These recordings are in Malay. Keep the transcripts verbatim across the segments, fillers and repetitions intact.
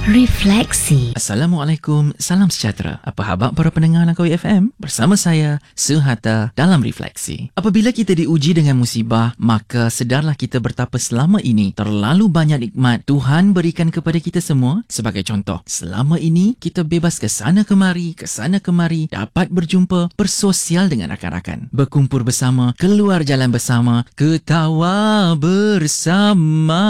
Refleksi. Assalamualaikum, salam sejahtera. Apa khabar para pendengar Langkawi F M? Bersama saya, Suhata dalam Refleksi. Apabila kita diuji dengan musibah, maka sedarlah kita betapa selama ini terlalu banyak nikmat Tuhan berikan kepada kita semua. Sebagai contoh, selama ini kita bebas ke sana kemari, ke sana kemari, dapat berjumpa, bersosial dengan rakan-rakan, berkumpul bersama, keluar jalan bersama, ketawa bersama,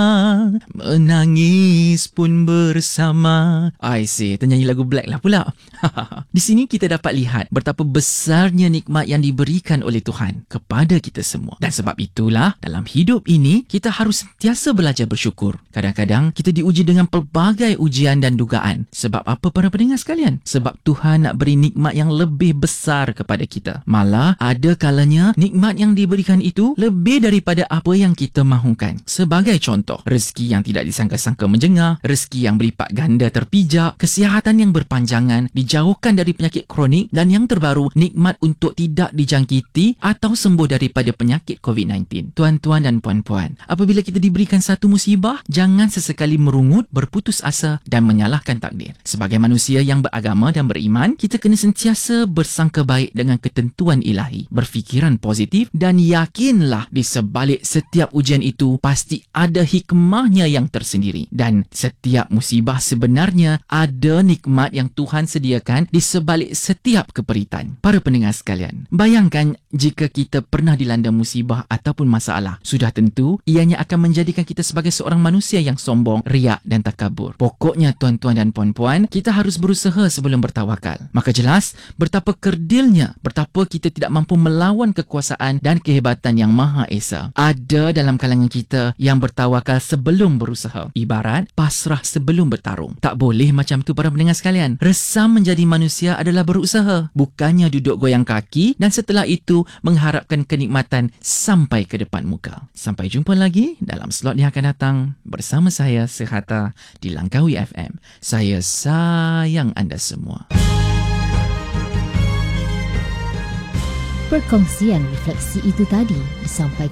menangis pun bersama. I see, ternyanyi lagu Black lah pula. Di sini kita dapat lihat betapa besarnya nikmat yang diberikan oleh Tuhan kepada kita semua. Dan sebab itulah dalam hidup ini kita harus sentiasa belajar bersyukur. Kadang-kadang kita diuji dengan pelbagai ujian dan dugaan. Sebab apa para pendengar sekalian? Sebab Tuhan nak beri nikmat yang lebih besar kepada kita. Malah ada kalanya nikmat yang diberikan itu lebih daripada apa yang kita mahukan. Sebagai contoh, rezeki yang tidak disangka-sangka menjengah, rezeki yang berlipat ganda terpijak, kesihatan yang berpanjangan, dijauhkan dari penyakit kronik, dan yang terbaru, nikmat untuk tidak dijangkiti atau sembuh daripada penyakit covid sembilan belas. Tuan-tuan dan puan-puan, apabila kita diberikan satu musibah, jangan sesekali merungut, berputus asa dan menyalahkan takdir. Sebagai manusia yang beragama dan beriman, kita kena sentiasa bersangka baik dengan ketentuan ilahi, berfikiran positif dan yakinlah di sebalik setiap ujian itu pasti ada hikmahnya yang tersendiri, dan setiap musibah sebenarnya ada nikmat yang Tuhan sediakan di sebalik setiap keperitan. Para pendengar sekalian, bayangkan jika kita pernah dilanda musibah ataupun masalah, sudah tentu ianya akan menjadikan kita sebagai seorang manusia yang sombong, riak dan takabur. Pokoknya tuan-tuan dan puan-puan, kita harus berusaha sebelum bertawakal. Maka jelas betapa kerdilnya, betapa kita tidak mampu melawan kekuasaan dan kehebatan yang Maha Esa. Ada dalam kalangan kita yang bertawakal sebelum berusaha, ibarat pasrah sebelum bertarung. Tak boleh macam tu para pendengar sekalian. Resam menjadi manusia adalah berusaha, bukannya duduk goyang kaki dan setelah itu mengharapkan kenikmatan sampai ke depan muka. Sampai jumpa lagi dalam slot yang akan datang bersama saya, Suhata, di Langkawi F M. Saya sayang anda semua. Perkongsian refleksi itu tadi disampaikan